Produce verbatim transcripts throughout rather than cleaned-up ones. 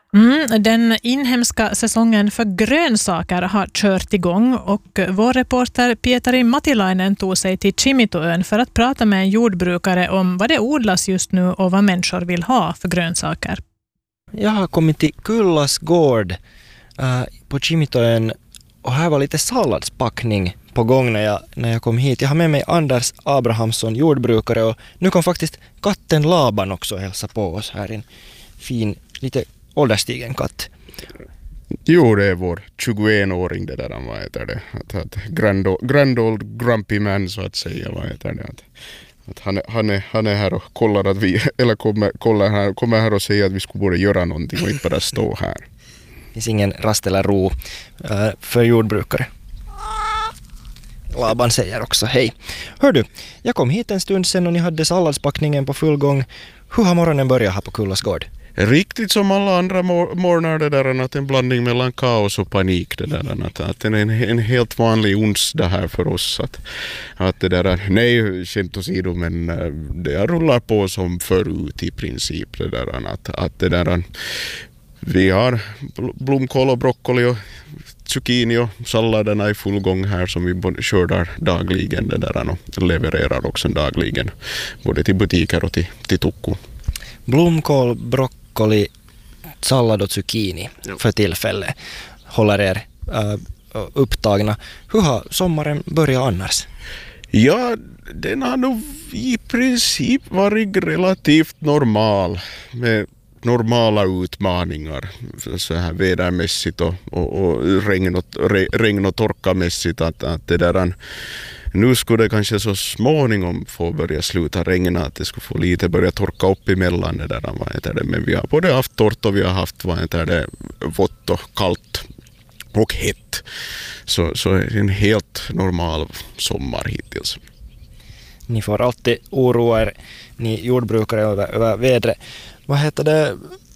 Mm, den inhemska säsongen för grönsaker har kört igång och vår reporter Pietari Matilainen tog sig till Kimitoön för att prata med en jordbrukare om vad det odlas just nu och vad människor vill ha för grönsaker. Jag har kommit till Kullas gård äh, på Kimitoön och här var lite salladspackning på gång när jag, när jag kom hit. Jag har med mig Anders Abrahamsson, jordbrukare, och nu kom faktiskt katten Laban också hälsa på oss här. En fin, lite ålderstigen katt. Jo, det är vår tjugoen-åring det där, vad heter det? Att, att grand, grand old grumpy man, så att säga, vad heter det? Att, att han, är, han, är, han är här och kollar att vi, eller kommer, kollar här, kommer här och säger att vi skulle borde göra någonting och inte bara stå här. Det finns ingen rast eller ro uh, för jordbrukare. Laban säger också hej. Hör du, jag kom hit en stund sedan och ni hade salladspackningen på full gång. Hur har morgonen börjat här på Kullas gård? Riktigt som alla andra mor- morgnar det där, att en blandning mellan kaos och panik det där, att, att det är en, en helt vanlig onsdag här för oss, att, att det där, nej skämt åsido, men det rullar på som förut i princip det där, att, att det där, vi har blomkål och broccoli och zucchini och salladerna i full gång här som vi skördar dagligen det där, och levererar också dagligen både till butiker och till, till tukku. Blomkål, broccoli, sallad och zucchini ja. För tillfället håller er uh, upptagna. Hur har sommaren börjat annars? Ja, den har nog i princip varit relativt normal med normala utmaningar så här vädermässigt och, och, och regn, och, re, regn och torkamässigt, att, att det där, nu skulle det kanske så småningom få börja sluta regna, att det skulle få lite börja torka upp emellan det där, vad heter det, men vi har både haft torrt och vi har haft, vad heter det, vått och kallt och hett, så, så är det en helt normal sommar hittills. Ni får alltid oroa er, ni jordbrukare, över, över vädret. Vad heter det,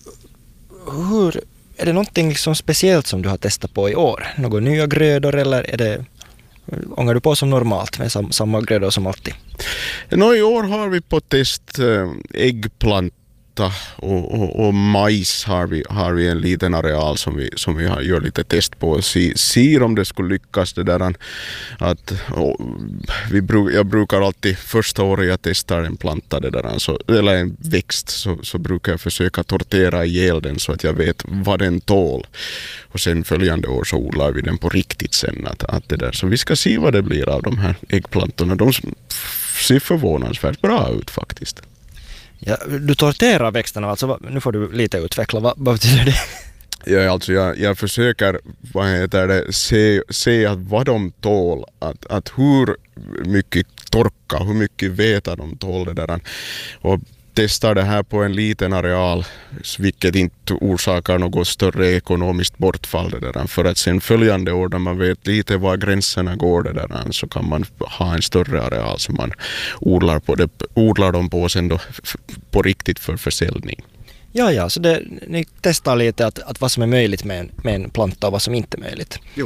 hur, är det någonting liksom speciellt som du har testat på i år? Några nya grödor, eller är det, ångar du på som normalt med sam, samma grödor som alltid? Nå, i år har vi på test äh, äggplanta och, och, och majs har vi, har vi en liten areal som vi, som vi har, gör lite test på och se, ser om det skulle lyckas det där, att och, vi bruk, jag brukar alltid första året jag testar en planta det där, så, eller en växt, så, så brukar jag försöka tortera ihjäl den så att jag vet vad den tål, och sen följande år så odlar vi den på riktigt sen, att, att det där, så vi ska se vad det blir av de här äggplantorna. De ser förvånansvärt bra ut faktiskt. Ja, du torterar växterna, alltså, nu får du lite utveckla, vad, vad betyder det? Ja, alltså jag, jag försöker, vad heter det, se, se att vad de tål, att, att hur mycket torka, hur mycket veta de tål det där, och testar det här på en liten areal, vilket inte orsakar något större ekonomiskt bortfall det där, för att sen följande år när man vet lite var gränserna går det där, så kan man ha en större areal som man odlar, på det, odlar dem på sen då på riktigt för försäljning. Ja, ja, så det, ni testar lite att, att vad som är möjligt med en, med en planta och vad som inte är möjligt. Jo.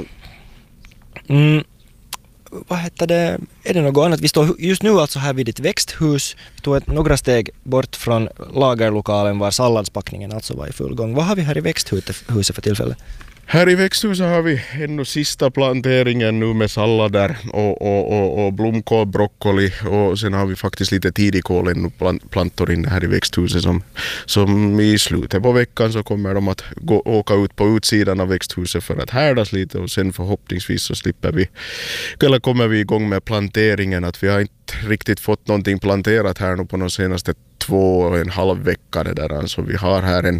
Mm. Vad heter det? Är det något annat? Vi står just nu alltså här vid ditt växthus. Vi tog ett, några steg bort från lagerlokalen var salladspackningen alltså var i full gång. Vad har vi här i växthuset för tillfället? Här i växthuset har vi ännu sista planteringen nu med sallader och, och, och, och blomkål, broccoli, och sen har vi faktiskt lite tidigkål ännu plantor inne här i växthuset som, som i slutet på veckan så kommer de att gå, åka ut på utsidan av växthuset för att härdas lite, och sen förhoppningsvis så slipper vi, eller kommer vi igång med planteringen, att vi har inte riktigt fått någonting planterat här nu på de senaste två och en halv vecka det där, alltså vi har här en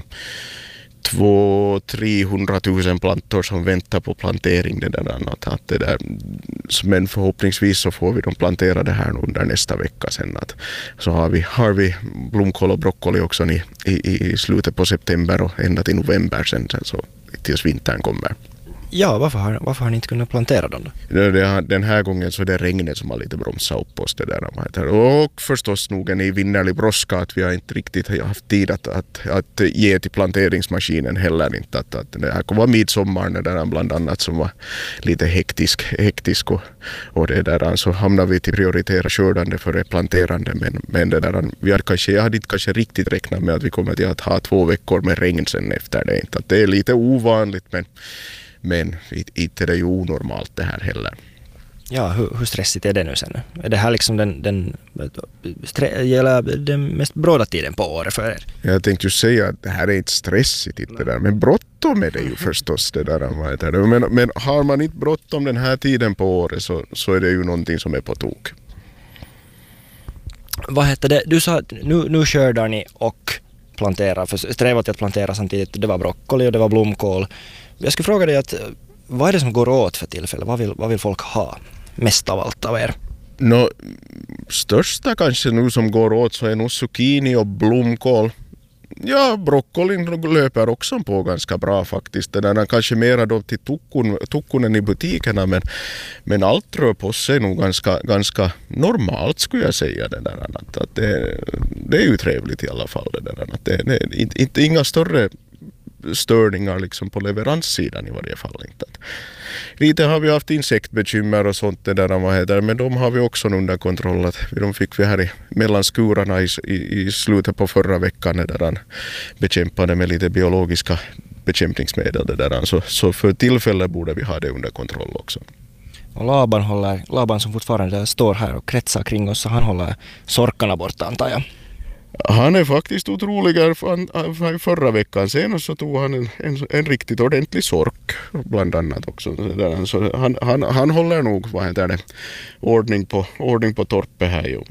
två trehundratusen plantor som väntar på plantering det där, att det där, men förhoppningsvis så får vi dem planterade här under nästa vecka sen, att så har vi, har vi blomkål och broccoli också i, i, i slutet på september och ända till november sen, sen så tills vintern kommer. Ja, varför har, varför har ni inte kunnat plantera dem då? Den här gången så är det regnet som har lite bromsat upp oss det där. Och förstås nog en vinnerlig brådska att vi har inte riktigt haft tid att, att, att ge till planteringsmaskinen heller inte. Att, att det här kom vara midsommar där bland annat som var lite hektisk, hektisk och, och det där så hamnade vi till prioritera skördande före planterande. Men, men det där, vi hade kanske, jag hade inte kanske riktigt räknat med att vi kommer till att ha två veckor med regn sen efter det. Inte. Att det är lite ovanligt men Men inte är det ju onormalt det här heller. Ja, hur, hur stressigt är det nu sen? Är det här liksom den, den, stre, gäller den mest bråda tiden på året för er? Jag tänkte ju säga att det här är inte stressigt inte där, men bråttom är det ju förstås det där. Men, men har man inte bråttom den här tiden på året så, så är det ju någonting som är på tok. Vad heter det? Du sa att nu, nu skördar ni och planterar, för strävar till att plantera samtidigt. Det var broccoli och det var blomkål. Jag skulle fråga dig att vad är det som går åt för tillfället? Vad vill, vad vill folk ha mest av allt av er? Nå, största kanske nu som går åt så är nog zucchini och blomkål. Ja, broccolin löper också på ganska bra faktiskt. Den är kanske mera då till tukkun, tukkunen i butikerna men, men allt rör på sig nog ganska, ganska normalt skulle jag säga. Det, där, att det, det är ju trevligt i alla fall. Det där, att det, det är inte, inte inga större störningar liksom på leveranssidan i varje fall inte. Lite har vi haft insektbekymmer och sånt det där, vad heter, men de har vi också under kontroll. Att de fick vi här i mellan skurarna i, i, i slutet på förra veckan där han bekämpade med lite biologiska bekämpningsmedel. Det där. Så, så för tillfället borde vi ha det under kontroll också. Och Laban, håller, Laban som fortfarande står här och kretsar kring oss, så han håller sorkarna borta antar jag. Han är faktiskt otroligare. Förra veckan senast så tog han en, en, en riktigt ordentlig sork bland annat också. Så han, han, han håller nog vad heter det, ordning på, ordning på torpet här. Jo.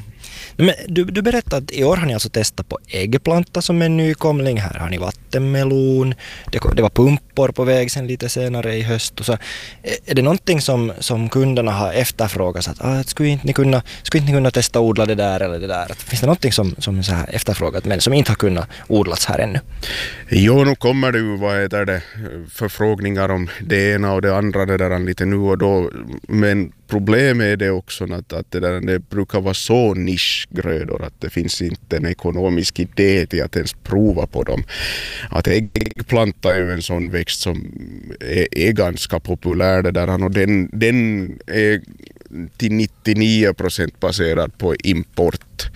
Men du, du berättade att i år har ni alltså testat på äggplanta som en nykomling. Här har ni vattenmelon. Det, det var pumpor på väg sen lite senare i höst. Och så, är det någonting som, som kunderna har efterfrågat? Att, ah, skulle, inte ni kunna, skulle inte ni kunna testa odla det där eller det där? Att, finns det någonting som, som är så här efterfrågat men som inte har kunnat odlas här ännu? Jo, nu kommer det ju vad heter det, förfrågningar om det ena och det andra det där lite nu och då. Men problemet är det också att, att det, där, det brukar vara så nischgrödor att det finns inte en ekonomisk idé till att ens prova på dem. Att äggplanta är ju en sån växt som är, är ganska populär det där, och den, den är till nittionio procent baserad på import.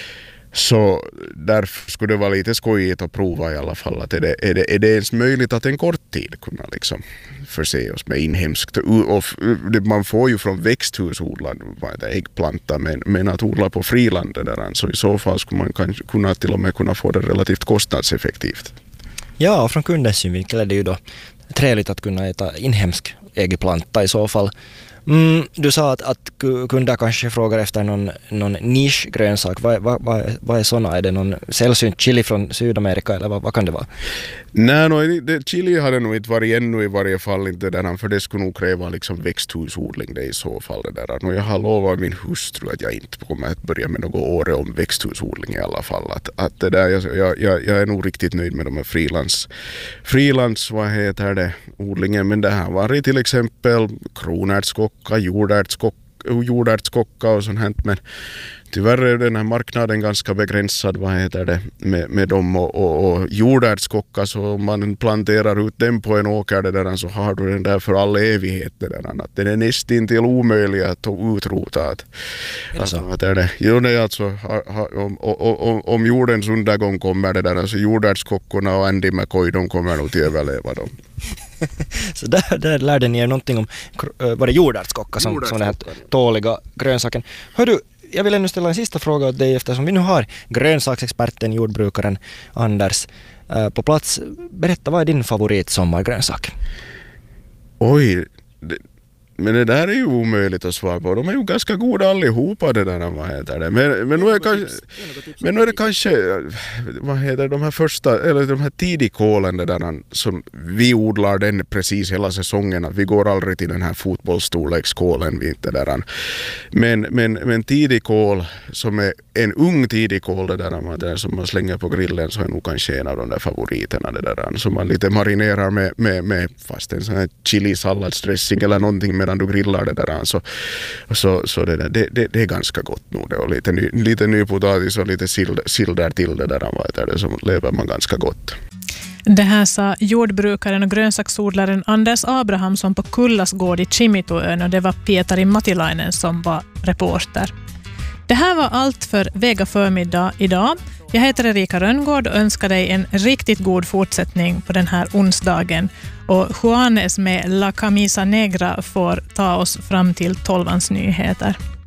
Så därför skulle det vara lite skojigt att prova i alla fall. Att är, det, är, det, är det ens möjligt att en kort tid kunna liksom förse oss med inhemskt? Och man får ju från växthusodlad äggplanta, men, men att odla på frilandet där, så i så fall skulle man kanske kunna till och med kunna få det relativt kostnadseffektivt. Ja, och från kundens synvinkel är det ju då trevligt att kunna äta inhemsk äggplanta i så fall. Mm, du sa att, att kunder kanske frågar efter någon, någon nischgrönsak. Vad, vad, vad, vad är sådana? Är det någon sällsynt chili från Sydamerika eller vad, vad kan det vara? Nej, no, det, chili hade nog inte varit ännu i varje fall inte där, för det skulle nog kräva liksom växthusodling det i så fall. Det där. Och jag har lovat min hustru att jag inte kommer att börja med något år om växthusodling i alla fall. Att, att det där, jag, jag, jag är nog riktigt nöjd med de här frilans, frilans vad heter det, odlingen. Men det här var till exempel kronärtskocka, jordärtskocka, jordärtskocka och sånt här, men tyvärr är den här marknaden ganska begränsad vad heter det, med, med dem och, och, och jordärtskocka, så om man planterar ut den på en åker det där, så har du den där för all evighet det där, att den är nästintill omöjlig att utrota. Att, alltså, att är det, jo, det är alltså, ha, ha, om, om, om jordens undergång kommer det där, alltså jordärtskockorna och Andy McCoy, de kommer nog till att överleva dem. Så där, där lärde ni er någonting om, var det jordärtskocka som, som den här tåliga grönsaken. Hör du, jag vill ännu ställa en sista fråga åt dig eftersom vi nu har grönsaksexperten, jordbrukaren Anders äh, på plats. Berätta, vad är din favorit sommargrönsak? Oj, det, Men det där är ju omöjligt att svara på. De är ju ganska goda allihopa det där, vad heter det. Men, men, nu, är kanske, men nu är det kanske, vad heter de här första, eller de här tidigkålen det där, som vi odlar den precis hela säsongen. Att vi går aldrig till den här fotbollsstorlekskålen, vi inte där. Men, men, men tidigkål som är en ung tidigkål det där, där som man slänger på grillen, så är nog kanske en av de där favoriterna det där. Som man lite marinerar med, med, med fast en sån här chili salladsdressing eller någonting medan du grillar det där. Så, så, så det, där, det, det, det är ganska gott nog det. Och lite, ny, lite ny potatis och lite sill, sill där till det där. Vad är det, som lever man ganska gott. Det här sa jordbrukaren och grönsaksodlaren Anders Abrahamsson på Kullas gård i Kimitoön, och det var Pietari Matilainen som var reporter. Det här var allt för Vega förmiddag idag. Jag heter Erika Rönngård och önskar dig en riktigt god fortsättning på den här onsdagen. Och Juanes med La Camisa Negra får ta oss fram till tolvans nyheter.